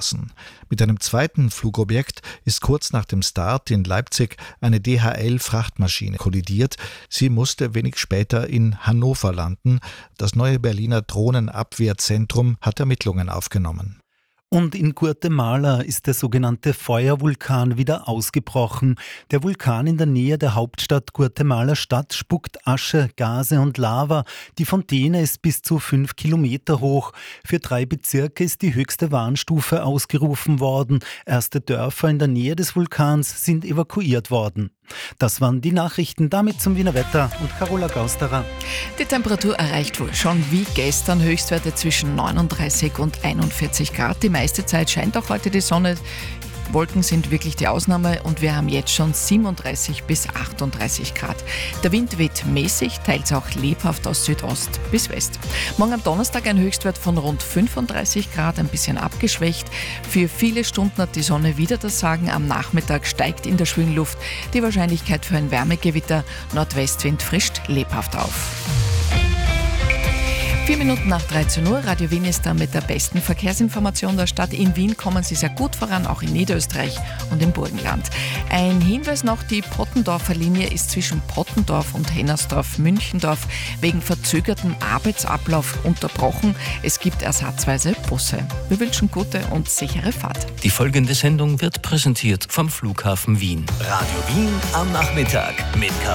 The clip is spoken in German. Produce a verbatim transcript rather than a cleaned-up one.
lassen. Mit einem zweiten Flugobjekt ist kurz nach dem Start in Leipzig eine D H L-Frachtmaschine kollidiert. Sie musste wenig später in Hannover landen. Das neue Berliner Drohnenabwehrzentrum hat Ermittlungen aufgenommen. Und in Guatemala ist der sogenannte Feuervulkan wieder ausgebrochen. Der Vulkan in der Nähe der Hauptstadt Guatemala-Stadt spuckt Asche, Gase und Lava. Die Fontäne ist bis zu fünf Kilometer hoch. Für drei Bezirke ist die höchste Warnstufe ausgerufen worden. Erste Dörfer in der Nähe des Vulkans sind evakuiert worden. Das waren die Nachrichten. Damit zum Wiener Wetter und Carola Gausterer. Die Temperatur erreicht wohl schon wie gestern Höchstwerte zwischen neununddreißig und einundvierzig Grad. Die meiste Zeit scheint auch heute die Sonne. Wolken sind wirklich die Ausnahme und wir haben jetzt schon siebenunddreißig bis achtunddreißig Grad. Der Wind weht mäßig, teils auch lebhaft aus Südost bis West. Morgen am Donnerstag ein Höchstwert von rund fünfunddreißig Grad, ein bisschen abgeschwächt. Für viele Stunden hat die Sonne wieder das Sagen. Am Nachmittag steigt in der schwülen Luft die Wahrscheinlichkeit für ein Wärmegewitter. Nordwestwind frischt lebhaft auf. Vier Minuten nach dreizehn Uhr, Radio Wien ist da mit der besten Verkehrsinformation der Stadt. In Wien kommen Sie sehr gut voran, auch in Niederösterreich und im Burgenland. Ein Hinweis noch, die Pottendorfer Linie ist zwischen Pottendorf und Hennersdorf-Münchendorf wegen verzögertem Arbeitsablauf unterbrochen. Es gibt ersatzweise Busse. Wir wünschen gute und sichere Fahrt. Die folgende Sendung wird präsentiert vom Flughafen Wien. Radio Wien am Nachmittag mit